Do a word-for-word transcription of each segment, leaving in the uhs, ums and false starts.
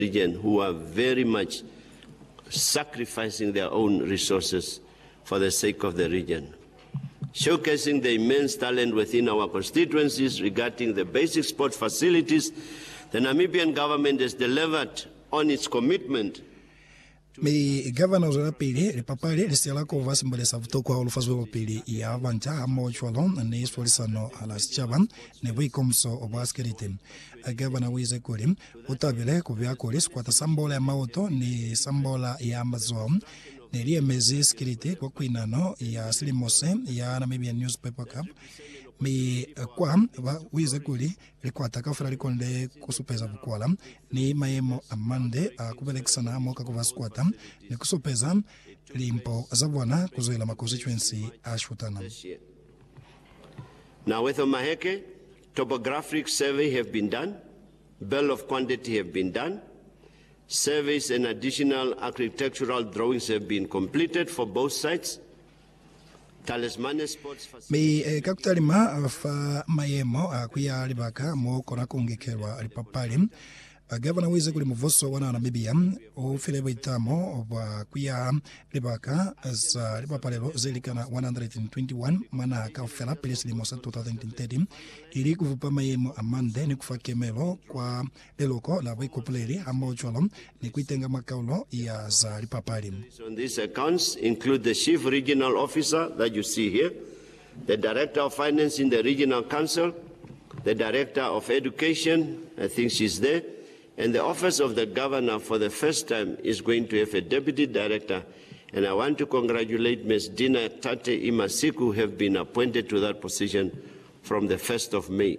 region who are very much sacrificing their own resources for the sake of the region. Showcasing the immense talent within our constituencies regarding the basic sport facilities, the Namibian government has delivered on its commitment. Mi governor wa pili ripapali lisiala ko vasimbele savuto kwa ulufazwe pili ya vanja amo chwalon ne solisano ala chaba ne wikomso obaskerite governor wize kuli utabile ku bya kuli kwata sambola ya mauto ni sambola ya Amazon ne liemezi skirite kwa kwinano ya Slimose ya Namibian Newspaper Cup mi kwa wize kuli likwata kafura likonde kusupeza bukwala ni mayemo amande akubelekisana moka kuvaskwata ni kusupeza limpo zabwana kuzoela ma constituency ashutana. Now with Omaheke, topographic survey have been done, bill of quantity have been done, surveys and additional architectural drawings have been completed for both sites. Mi kakutalima fa mayemo akuya libaka mo kona kungekelwa lipapali gavana wize kuli muvoso wana Namibia ufile baitamo oba kuya libaka za lipapalelo zelikana one hundred twenty-one mana ka ufela pelis limosa twenty thirty ili kuvupa mayemo amande ni kufakemelo kwa leloko la wikopleri amo chwalom ni kuitenga makaulo ya za lipapali. On these accounts include the chief regional officer that you see here, the director of finance in the regional council, the director of education, I think she's there, and the office of the governor for the first time is going to have a deputy director. And I want to congratulate Miz Dina Tate Imasiku, who have been appointed to that position from the first of May.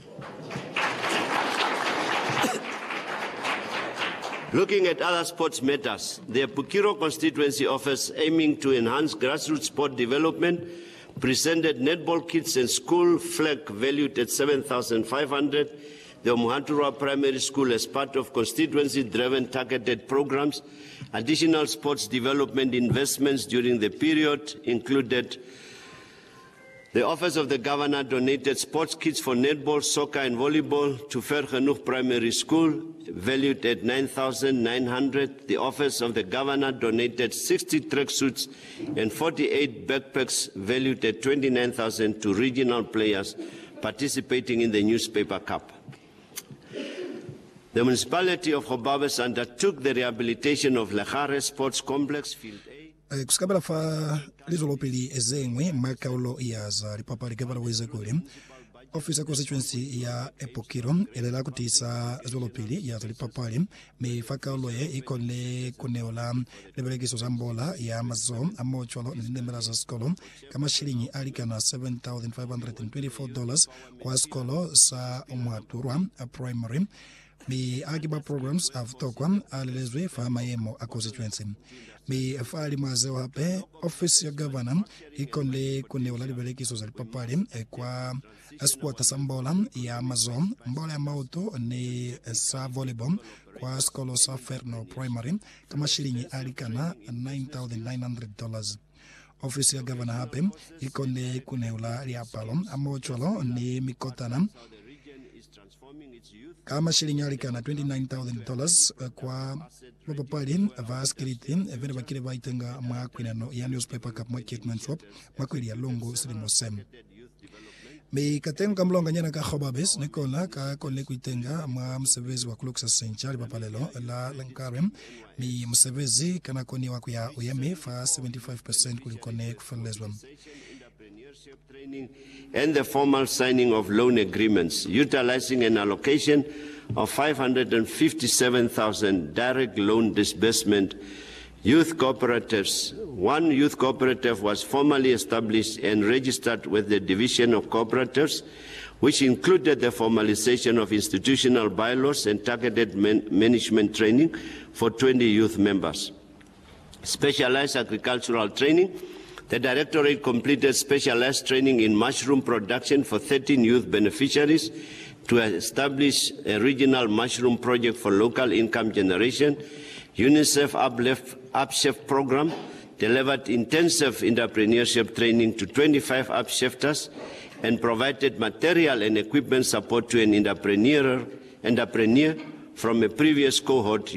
Looking at other sports matters, the Pukiro constituency office aiming to enhance grassroots sport development presented netball kits and school flag valued at seven thousand five hundred. The Muhanturwa Primary School, as part of constituency-driven targeted programs, additional sports development investments during the period included the Office of the Governor donated sports kits for netball, soccer and volleyball to Vergenoeg Primary School, valued at nine thousand nine hundred. The Office of the Governor donated sixty tracksuits and forty-eight backpacks, valued at twenty-nine thousand to regional players participating in the Newspaper Cup. The municipality of Hobabes undertook the rehabilitation of Lehare Sports Complex Field A. Kuskabela fa lizolopili ezengwe makaulo ya za lipapa ligavana weze kuli. Office constituency ya Epokiro elela kutisa zolopili ya lipapali me fakaulo ye ikone kuneola lebelegiso zambola ya Amazon amocholo ndembela za skolo kama shilingi alikana seven thousand five hundred twenty-four dollars kwa skolo sa Umuhaturwa primary. Mi agiba programs avutokwa alelezwe fa mayemo a constituency. Mi fali mazeo hape office ya governor ikonle kuneola libelekiso za lipapali kwa esquata sambola ya Amazon mbola ya mauto ni sa volleyball kwa skolo sa Ferno primary kama shilingi alikana nine thousand nine hundred dollars. Office ya governor hape ikonle kuneola liapalo amocholo ni mikotana kama shilingi alikana twenty-nine thousand dollars kwa mapapali vaskiriti vene bakire baitenga mwakwinano ya Newspaper Cup mwa Kitman Shop mwakwili ya Lungu Slimosem. Mi katenga mlonga nyana ka Hobabes nikola ka kole kuitenga mwa msevezi wa Kuluksa Senchari papalelo la Lankarem mi msevezi kana koni wa kuya uyemi fa seventy-five percent kulikone kufalezwa. Training and the formal signing of loan agreements, utilizing an allocation of five hundred fifty-seven thousand direct loan disbursement. Youth cooperatives. One youth cooperative was formally established and registered with the Division of Cooperatives, which included the formalization of institutional bylaws and targeted man management training for twenty youth members. Specialized agricultural training. The Directorate completed specialized training in mushroom production for thirteen youth beneficiaries to establish a regional mushroom project for local income generation. UNICEF Uplift Upshift program delivered intensive entrepreneurship training to twenty-five upshifters and provided material and equipment support to an entrepreneur, entrepreneur from a previous cohort